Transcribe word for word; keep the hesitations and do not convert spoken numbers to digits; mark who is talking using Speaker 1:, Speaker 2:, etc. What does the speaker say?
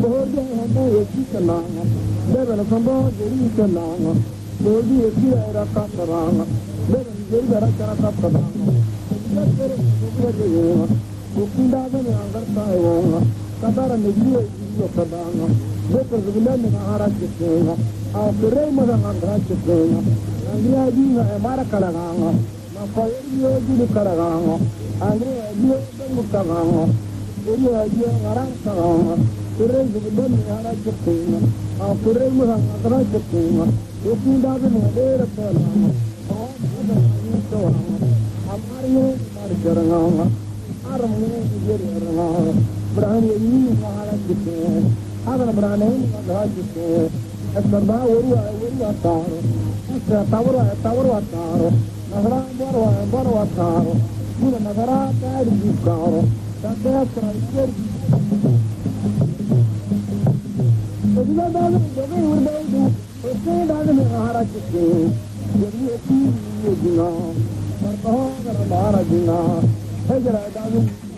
Speaker 1: Boja handa eki kalanga, Devan Sambo Jeri kalanga, Boji eki era kaparanga, Devan Jeri era kaparanga, Devan Jeri Kukinda dan anggar tayo, Katara Negi eki kalanga, Devan Jeri Nahara Chesena, After Madang Andra Chesena, Andrea Dina Emara Kalanga, Nakoyo Jiri Kalanga, Andrea Dio Mutanga, Area Dio Aranga, Pure Jibun Hara Chesena, After Madang Andra Chesena, Kukinda dan Adera Kalanga, Amario Margaranga, Aramu Jiri Brahmi Mahara Chesena, Ada Brahmi Mahara Chesena, Esmerda Urua Urua Taro, Tavara Tavara Taro, Nagara Barwa Barwa Taro, Muna Nagara Tari Karo, Tatea Krai. Ojula Daga Daga Urdu, Oche Daga Mahara Chike, Yeri Yeri Yina, Martaha Mahara Jina, Hejara Daga